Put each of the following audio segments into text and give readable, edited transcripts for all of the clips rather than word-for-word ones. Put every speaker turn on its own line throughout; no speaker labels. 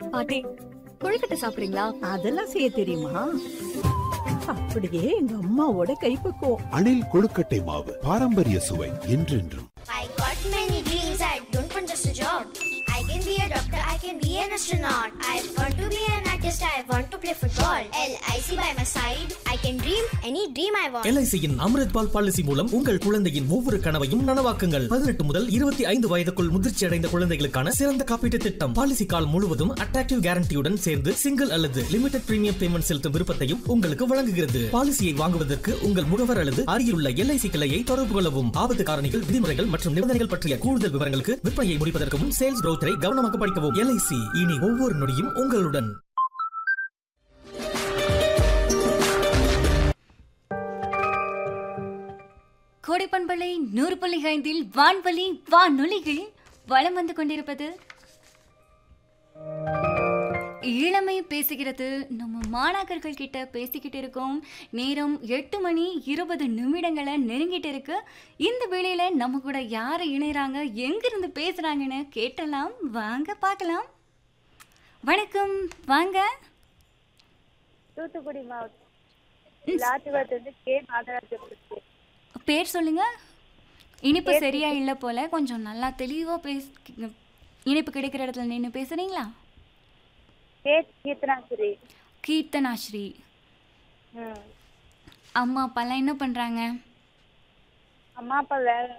பாட்டி, கொழுக்கட்டை சாப்பிடுறீங்களா?
அதெல்லாம் செய்ய தெரியுமா? அப்படியே எங்க அம்மாவோட கைப்பக்குவம்.
அணில் கொழுக்கட்டை மாவு பாரம்பரிய சுவை என்றென்றும்.
I got many dreams. I don't want just a job. I can be a doctor. I can be an astronaut. I want to be an artist. I want to play football. LIC by my side. I can dream any dream I want.
LICயின் Amrit ball policy மூலம் உங்கள் குழந்தையின் ஒவ்வொரு கனவையும் நனவாக்குங்கள். 18 முதல் 25 வயதுக்குள் முதிர்ச்சி அடைந்த குழந்தைகளுக்கான சிறந்த காப்பீட்டு திட்டம். பாலிசி கால் முழுவதும் அட்ராக்டிவ் கேரண்டியுடன் சேர்ந்து சிங்கிள் அல்லது லிமிடெட் பிரீமியம் பேமெண்ட் செலுத்தும் விருப்பத்தையும் உங்களுக்கு வழங்குகிறது. பாலிசியை வாங்குவதற்கு உங்கள் முகவர் அல்லது அருகிலுள்ள LIC கிளையை தொடர்பு கொள்ளவும். ஆபத்து காரணிகள், விதிமுறைகள் மற்றும் நிபந்தனைகள் பற்றிய கூடுதல் விவரங்களுக்கு விற்பனையை முடிப்பதற்கு முன் சேல்ஸ் ப்ரௌச்சரை கவனமாக படிக்கவும். LIC, இனி ஒவ்வொரு நொடியும் உங்களுடன்.
கோடைப்பண்பலை 100.5 வான்வழி வானொலிகள் வலம் வந்து கொண்டிருப்பது இளமை பேசுகிறது. நம்ம மாணாக்கர்கள் கிட்ட பேசிக்கிட்டு இருக்கோம். நேரம் 8:20 நெருங்கிட்டு இருக்கு. இந்த வேளையில நம்ம கூட யார் இணைறாங்க, எங்கிருந்து பேசுறாங்கன்னு கேட்டலாம். வாங்க பார்க்கலாம். வணக்கம், வாங்க.
தூத்துக்குடி மாவட்டம் லாத்திவாத்திலிருந்து கே நாகராஜன்.
பேர் சொல்லுங்க. இனிப்பு சரியா இல்லை போல, கொஞ்சம் நல்லா தெளிவாக இனிப்பு கிடைக்கிற இடத்துல நின்று பேசுறீங்களா?
கீர்த்தனாஸ்ரீ.
கீர்த்தனாஸ்ரீ. அம்மா அப்பாலாம் என்ன பண்றாங்க?
அம்மா அப்பா வேலை.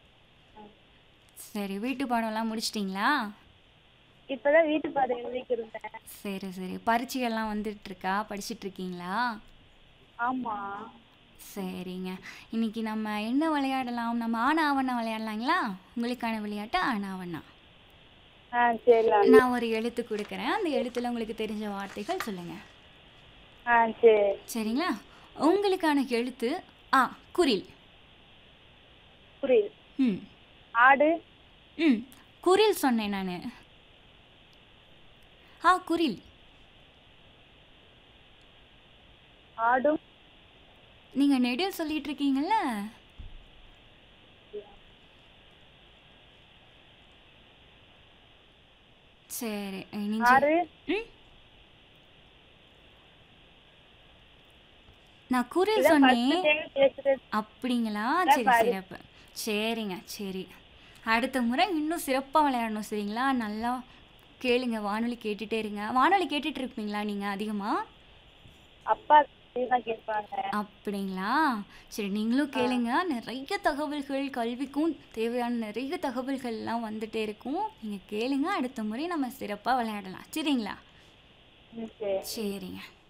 சரி, வீட்டு பாடம்லாம் முடிச்சிட்டிங்களா?
இப்பதான் வீட்டு பாடம் எழுதிக்கிறேன்.
சரி சரி, பரீட்சையெல்லாம் வந்துட்டு இருக்கா, படிச்சுட்டு இருக்கீங்களா?
ஆமா.
சரிங்க, இன்னைக்கு நம்ம என்ன விளையாடலாம்? நம்ம ஆனா ஆவண்ணா விளையாடலாங்களா? உங்களுக்கான விளையாட்டு ஆனா ஆவண்ணா.
சரி.
நான் ஒரு எழுத்து கொடுக்குறேன், அந்த எழுத்துல உங்களுக்கு தெரிஞ்ச வார்த்தைகள் சொல்லுங்க.
சரி.
சரிங்களா? உங்களுக்கான எழுத்து ஆ. குரில்.
குரில்.
ம்.
ஆடு.
குரில் சொன்னேன் நான். குரில்.
ஆடும்.
நீங்க நெடில் சொல்லிட்டு இருக்கீங்கல்ல? சரி, நான் குரில் சொன்னேன். அப்படிங்களா? சரி சிறப்பு. சரிங்க, சரி. அடுத்த முறை இன்னும் சிறப்பாக விளையாடணும், சரிங்களா? நல்லா கேளுங்க, வானொலி கேட்டுட்டே இருங்க. வானொலி கேட்டுட்டு இருப்பீங்களா நீங்க அதிகமா?
அப்பா கேட்பாங்க.
அப்படிங்களா? சரி, நீங்களும் கேளுங்க. நிறைய தகவல்கள், கல்விக்கும் தேவையான நிறைய தகவல்கள்லாம் வந்துட்டே இருக்கும். நீங்கள் கேளுங்க. அடுத்த முறை நம்ம சிறப்பாக விளையாடலாம், சரிங்களா? சரிங்க.